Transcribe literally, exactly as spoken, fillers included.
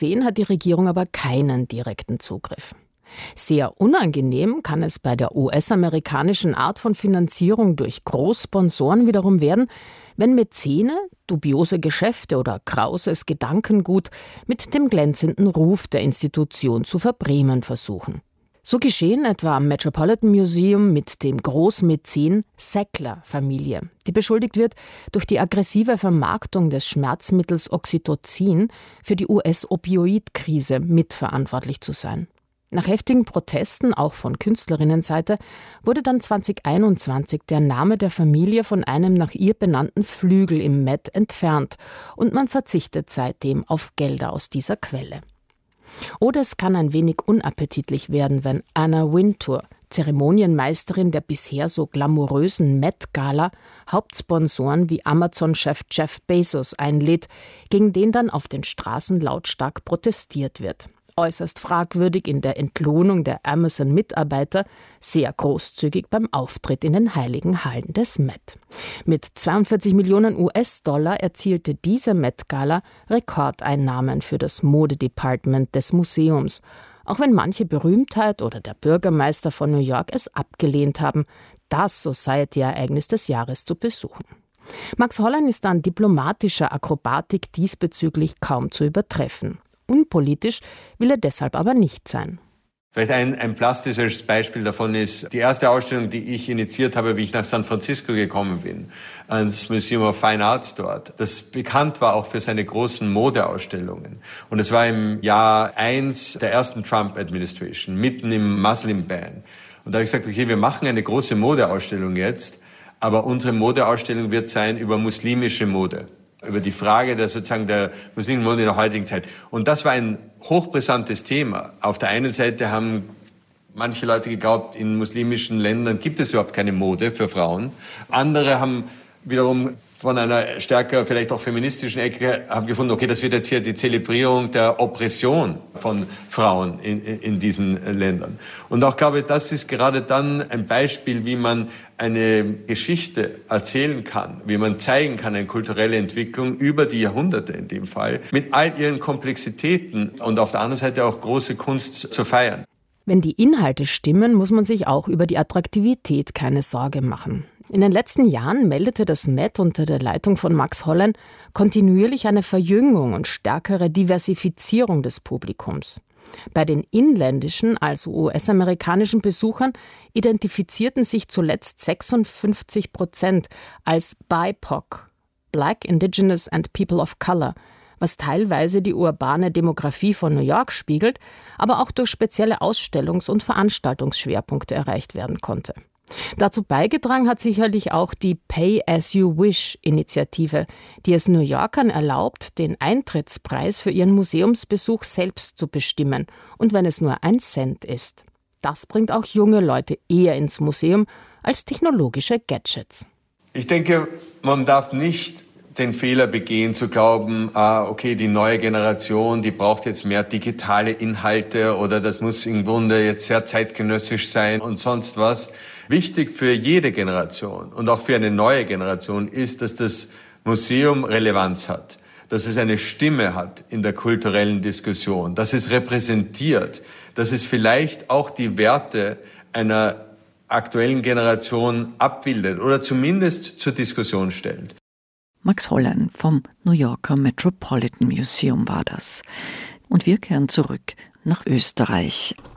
Museen hat die Regierung aber keinen direkten Zugriff. Sehr unangenehm kann es bei der U S-amerikanischen Art von Finanzierung durch Großsponsoren wiederum werden, wenn Mäzene dubiose Geschäfte oder krauses Gedankengut mit dem glänzenden Ruf der Institution zu verbremen versuchen. So geschehen etwa am Metropolitan Museum mit dem Großmäzen Sackler-Familie, die beschuldigt wird, durch die aggressive Vermarktung des Schmerzmittels Oxytocin für die U S-Opioid-Krise mitverantwortlich zu sein. Nach heftigen Protesten, auch von Künstlerinnenseite, wurde dann zwanzig einundzwanzig der Name der Familie von einem nach ihr benannten Flügel im Met entfernt und man verzichtet seitdem auf Gelder aus dieser Quelle. Oder es kann ein wenig unappetitlich werden, wenn Anna Wintour, Zeremonienmeisterin der bisher so glamourösen Met-Gala, Hauptsponsoren wie Amazon-Chef Jeff Bezos einlädt, gegen den dann auf den Straßen lautstark protestiert wird. Äußerst fragwürdig in der Entlohnung der Amazon-Mitarbeiter, sehr großzügig beim Auftritt in den heiligen Hallen des Met. Mit zweiundvierzig Millionen U S-Dollar erzielte diese Met-Gala Rekordeinnahmen für das Modedepartement des Museums, auch wenn manche Berühmtheit oder der Bürgermeister von New York es abgelehnt haben, das Society-Ereignis des Jahres zu besuchen. Max Hollein ist an diplomatischer Akrobatik diesbezüglich kaum zu übertreffen. Unpolitisch will er deshalb aber nicht sein. Vielleicht ein, ein plastisches Beispiel davon ist die erste Ausstellung, die ich initiiert habe, wie ich nach San Francisco gekommen bin, ans Museum of Fine Arts dort, das bekannt war auch für seine großen Modeausstellungen. Und es war im Jahr eins der ersten Trump-Administration, mitten im Muslim-Ban. Und da habe ich gesagt, okay, wir machen eine große Modeausstellung jetzt, aber unsere Modeausstellung wird sein über muslimische Mode. Über die Frage der sozusagen der muslimischen Mode in der heutigen Zeit. Und das war ein hochbrisantes Thema. Auf der einen Seite haben manche Leute geglaubt, in muslimischen Ländern gibt es überhaupt keine Mode für Frauen. Andere haben wiederum von einer stärker, vielleicht auch feministischen Ecke, haben gefunden, okay, das wird jetzt hier die Zelebrierung der Oppression von Frauen in, in diesen Ländern. Und auch glaube ich, das ist gerade dann ein Beispiel, wie man eine Geschichte erzählen kann, wie man zeigen kann, eine kulturelle Entwicklung über die Jahrhunderte in dem Fall, mit all ihren Komplexitäten und auf der anderen Seite auch große Kunst zu feiern. Wenn die Inhalte stimmen, muss man sich auch über die Attraktivität keine Sorge machen. In den letzten Jahren meldete das Met unter der Leitung von Max Hollein kontinuierlich eine Verjüngung und stärkere Diversifizierung des Publikums. Bei den inländischen, also U S-amerikanischen Besuchern identifizierten sich zuletzt sechsundfünfzig Prozent als B I P O C, Black, Indigenous and People of Color, was teilweise die urbane Demografie von New York spiegelt, aber auch durch spezielle Ausstellungs- und Veranstaltungsschwerpunkte erreicht werden konnte. Dazu beigetragen hat sicherlich auch die Pay-as-you-wish-Initiative, die es New Yorkern erlaubt, den Eintrittspreis für ihren Museumsbesuch selbst zu bestimmen, und wenn es nur ein Cent ist. Das bringt auch junge Leute eher ins Museum als technologische Gadgets. Ich denke, man darf nicht den Fehler begehen, zu glauben, ah, okay, die neue Generation, die braucht jetzt mehr digitale Inhalte oder das muss im Grunde jetzt sehr zeitgenössisch sein und sonst was. Wichtig für jede Generation und auch für eine neue Generation ist, dass das Museum Relevanz hat, dass es eine Stimme hat in der kulturellen Diskussion, dass es repräsentiert, dass es vielleicht auch die Werte einer aktuellen Generation abbildet oder zumindest zur Diskussion stellt. Max Hollein vom New Yorker Metropolitan Museum war das. Und wir kehren zurück nach Österreich.